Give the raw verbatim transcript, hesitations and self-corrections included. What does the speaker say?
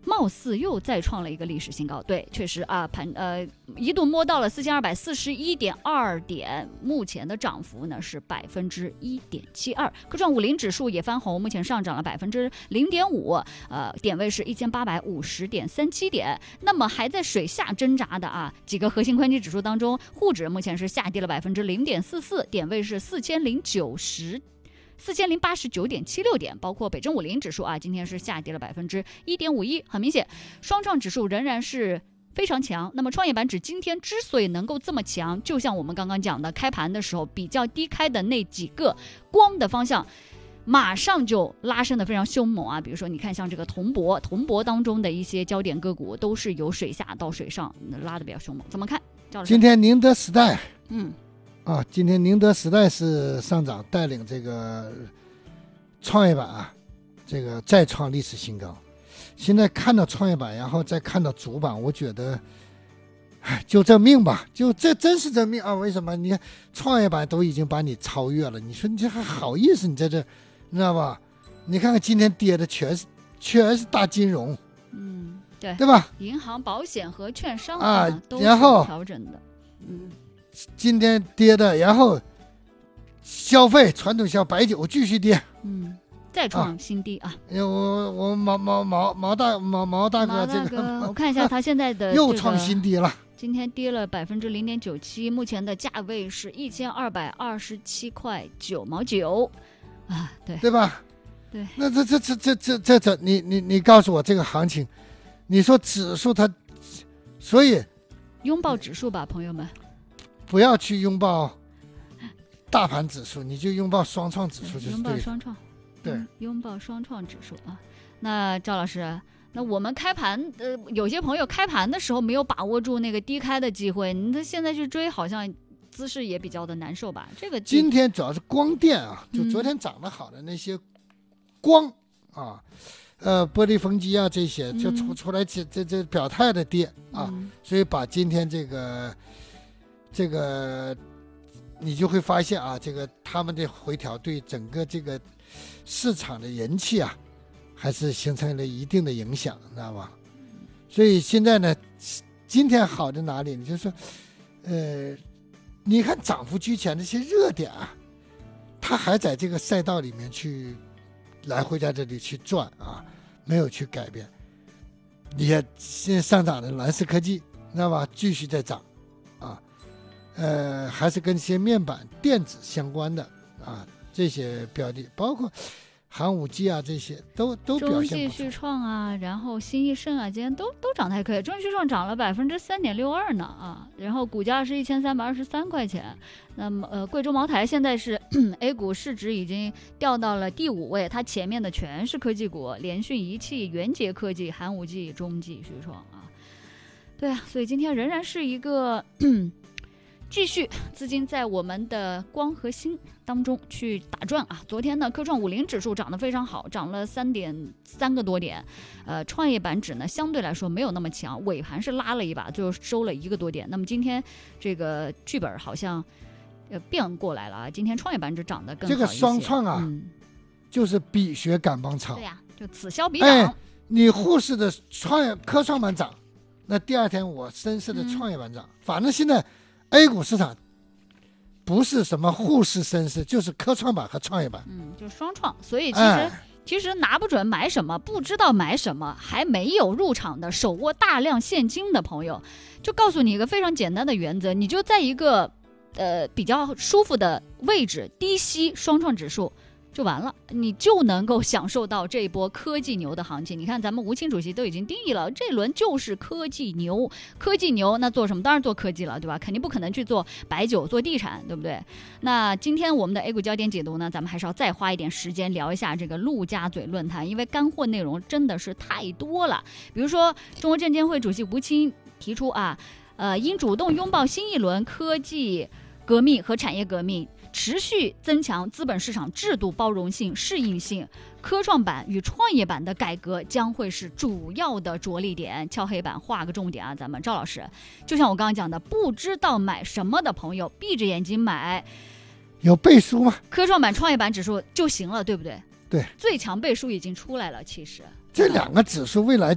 貌似又再创了一个历史新高。对，确实啊，盘呃一度摸到了四千二百四十一点二点，目前的涨幅呢是百分之一点七二。科创五零指数也翻红，目前上涨了百分之零点五，呃，点位是一千八百五十点三七点。那么还在水下挣扎的啊，几个核心宽基指数当中，沪指目前是下跌了百分之零点四四，点位是四千零九十。四千零八十九点七六点，包括北证五零指数啊，今天是下跌了百分之一点五一。很明显，双创指数仍然是非常强。那么创业板指今天之所以能够这么强，就像我们刚刚讲的，开盘的时候比较低开的那几个光的方向，马上就拉升的非常凶猛啊。比如说，你看像这个铜箔，铜箔当中的一些焦点个股，都是由水下到水上拉的比较凶猛。怎么看？ 今天宁德时代， 嗯。 啊，今天宁德时代是上涨，带领这个创业板啊，这个再创历史新高。现在看到创业板，然后再看到主板，我觉得，哎，就这命吧，就这真是这命啊！为什么？你看创业板都已经把你超越了，你说你这还好意思？你在这，你知道吧？你看看今天跌的全是全是大金融， 嗯，对， 对吧？ 银行、保险和券商啊， 都是然后调整的，嗯。 今天跌的，然后消费传统消白酒继续跌， 嗯，再创新低啊！ 哎、啊、我我毛毛毛毛大毛毛大哥这个， 我看一下他现在的、这个、 又创新低了， 今天跌了百分之零点九七，目前的价位是一千二百二十七块九毛九啊，对对吧？ 对， 那这这这这这这这，你你你告诉我这个行情，你说指数它，所以拥抱指数吧，朋友们。 不要去拥抱大盘指数，你就拥抱双创指数就是对的。 拥抱双创， 对， 嗯、拥抱双创指数啊。那赵老师，那我们开盘，呃，有些朋友开盘的时候没有把握住那个低开的机会，你这现在去追，好像姿势也比较的难受吧？这个今天主要是光电啊，就昨天涨得好的那些光、嗯、啊，呃，玻璃风机啊这些，就出出来这这这表态的跌啊、嗯，所以把今天这个。这个你就会发现啊，这个他们的回调对整个这个市场的人气啊，还是形成了一定的影响，知道吧？所以现在呢，今天好在哪里呢？就是说，呃，你看涨幅居前的这些热点啊，它还在这个赛道里面去来回在这里去转啊，没有去改变。你看现在上涨的蓝思科技，知道吧？继续在涨。呃，还是跟一些面板电子相关的啊，这些标的，包括寒武纪啊，这些都都表现不错。 中继续创啊，然后新易盛啊，今天都都涨得还可以。中继续创涨了百分之三点六二呢啊，然后股价是一千三百二十三块钱。那么呃，贵州茅台现在是 A 股市值已经掉到了第五位，它前面的全是科技股，联讯仪器、元捷科技、寒武纪、中继续创啊。对啊，所以今天仍然是一个。继续资金在我们的光和锌当中去打转啊！昨天呢，科创五零指数涨得非常好，涨了三点三个多点。呃，创业板指呢相对来说没有那么强，尾盘是拉了一把，最后收了一个多点。那么今天这个剧本好像呃变过来了啊！今天创业板指涨得更好一些。 这个双创啊，嗯、就是比学赶帮操。 对呀、啊，就此消彼长。 哎，你沪市的创业科创板涨，那第二天我深市的创业板涨，嗯、反正现在。A 股市场不是什么沪市深市，就是科创板和创业板， 嗯，就是双创。所以其实、哎、其实拿不准买什么，不知道买什么，还没有入场的，手握大量现金的朋友，就告诉你一个非常简单的原则，你就在一个呃比较舒服的位置，低吸双创指数。就完了，你就能够享受到这一波科技牛的行情。你看咱们吴清主席都已经定义了，这轮就是科技牛，科技牛那做什么？当然做科技了，对吧？肯定不可能去做白酒、做地产，对不对？那今天我们的 A 股焦点解读呢，咱们还是要再花一点时间聊一下这个陆家嘴论坛，因为干货内容真的是太多了。比如说，中国证监会主席吴清提出啊，呃，应主动拥抱新一轮科技革命和产业革命。持续增强资本市场制度包容性、适应性，科创板与创业板的改革将会是主要的着力点。敲黑板画个重点啊，咱们赵老师，就像我刚刚讲的，不知道买什么的朋友，闭着眼睛买， 有背书吗？ 科创板、创业板指数就行了，对不对？ 对， 最强背书已经出来了，其实这两个指数未来